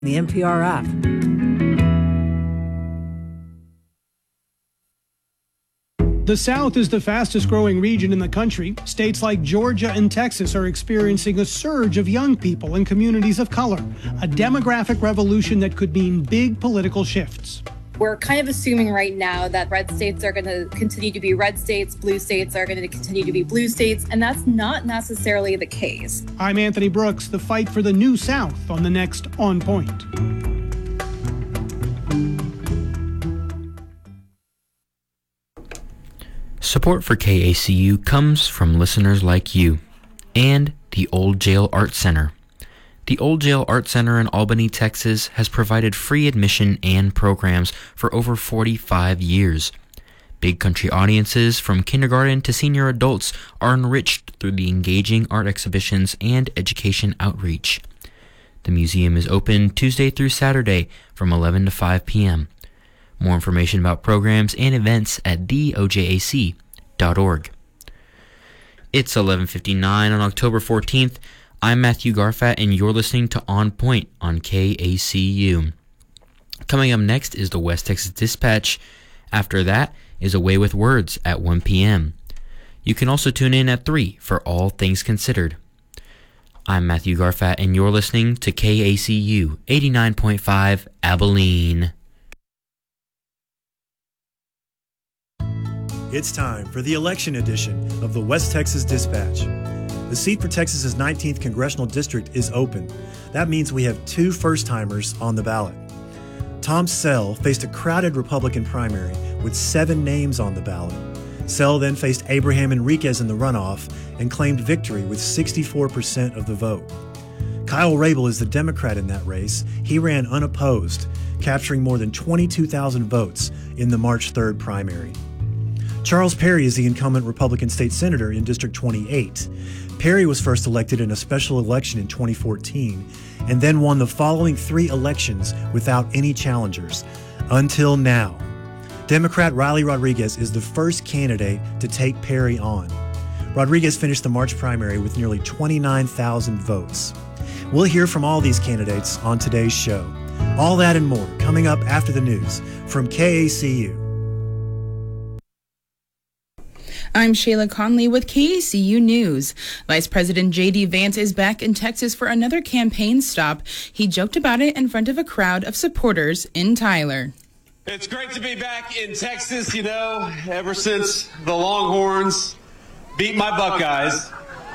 The NPR app. The South is the fastest growing region in the country. States like Georgia and Texas are experiencing a surge of young people and communities of color, a demographic revolution that could mean big political shifts. We're kind of assuming right now that red states are going to continue to be red states, blue states are going to continue to be blue states, and that's not necessarily the case. I'm Anthony Brooks. The fight for the new South on the next On Point. Support for KACU comes from listeners like you and the Old Jail Art Center. The Old Jail Art Center in Albany, Texas has provided free admission and programs for over 45 years. Big country audiences from kindergarten to senior adults are enriched through the engaging art exhibitions and education outreach. The museum is open Tuesday through Saturday from 11 to 5 p.m. More information about programs and events at theojac.org. It's 11:59 on October 14th. I'm Matthew Garfat, and you're listening to On Point on KACU. Coming up next is the West Texas Dispatch. After that is Away with Words at 1 p.m. You can also tune in at 3 for All Things Considered. I'm Matthew Garfat, and you're listening to KACU 89.5 Abilene. It's time for the election edition of the West Texas Dispatch. The seat for Texas's 19th Congressional District is open. That means we have 2 first-timers on the ballot. Tom Sell faced a crowded Republican primary with 7 names on the ballot. Sell then faced Abraham Enriquez in the runoff and claimed victory with 64% of the vote. Kyle Rabel is the Democrat in that race. He ran unopposed, capturing more than 22,000 votes in the March 3rd primary. Charles Perry is the incumbent Republican state senator in District 28. Perry was first elected in a special election in 2014 and then won the following 3 elections without any challengers, until now. Democrat Riley Rodriguez is the first candidate to take Perry on. Rodriguez finished the March primary with nearly 29,000 votes. We'll hear from all these candidates on today's show. All that and more coming up after the news from KACU. I'm Shayla Conley with KACU News. Vice President J.D. Vance is back in Texas for another campaign stop. He joked about it in front of a crowd of supporters in Tyler. It's great to be back in Texas, ever since the Longhorns beat my Buckeyes.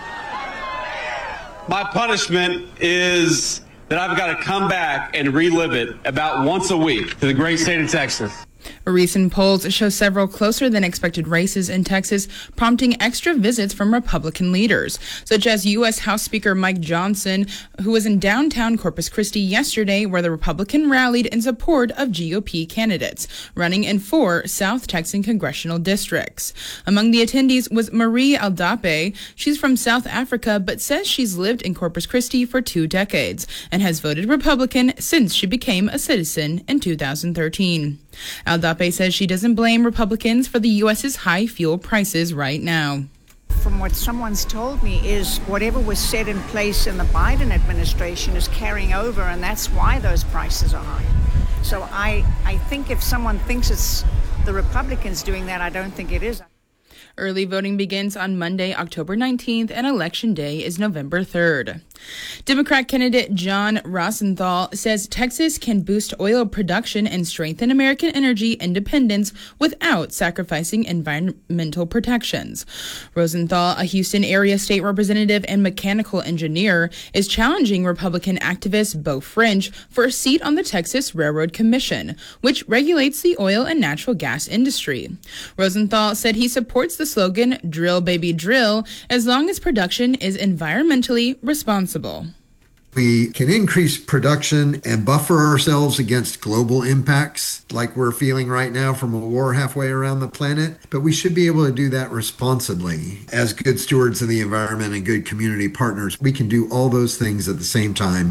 My punishment is that I've got to come back and relive it about once a week to the great state of Texas. Recent polls show several closer than expected races in Texas, prompting extra visits from Republican leaders, such as U.S. House Speaker Mike Johnson, who was in downtown Corpus Christi yesterday, where the Republican rallied in support of GOP candidates running in 4 South Texan congressional districts. Among the attendees was Marie Aldape. She's from South Africa, but says she's lived in Corpus Christi for 2 decades and has voted Republican since she became a citizen in 2013. Aldape says she doesn't blame Republicans for the U.S.'s high fuel prices right now. From what someone's told me is whatever was set in place in the Biden administration is carrying over, and that's why those prices are high. So I think if someone thinks it's the Republicans doing that, I don't think it is. Early voting begins on Monday, October 19th, and Election Day is November 3rd. Democrat candidate John Rosenthal says Texas can boost oil production and strengthen American energy independence without sacrificing environmental protections. Rosenthal, a Houston area state representative and mechanical engineer, is challenging Republican activist Beau French for a seat on the Texas Railroad Commission, which regulates the oil and natural gas industry. Rosenthal said he supports the slogan, "Drill, baby, drill," as long as production is environmentally responsible. We can increase production and buffer ourselves against global impacts like we're feeling right now from a war halfway around the planet, but we should be able to do that responsibly. As good stewards of the environment and good community partners, we can do all those things at the same time.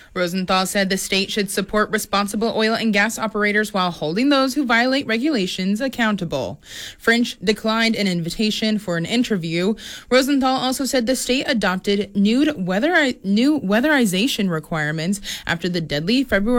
Rosenthal said the state should support responsible oil and gas operators while holding those who violate regulations accountable. French declined an invitation for an interview. Rosenthal also said the state adopted new weatherization requirements after the deadly February